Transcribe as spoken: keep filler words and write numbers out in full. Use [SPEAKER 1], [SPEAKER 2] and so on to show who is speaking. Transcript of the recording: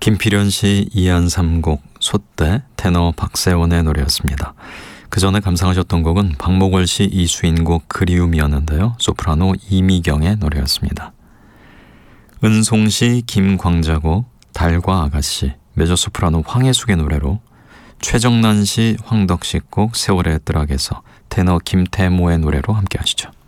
[SPEAKER 1] 김필현 씨 이안삼곡 소떼, 테너 박세원의 노래였습니다. 그 전에 감상하셨던 곡은 박목월 씨 이수인 곡 그리움이었는데요. 소프라노 이미경의 노래였습니다. 은송 씨 김광자곡 달과 아가씨, 메조소프라노 황혜숙의 노래로 최정난 씨 황덕식 곡 세월의 뜨락에서 테너 김태모의 노래로 함께 하시죠.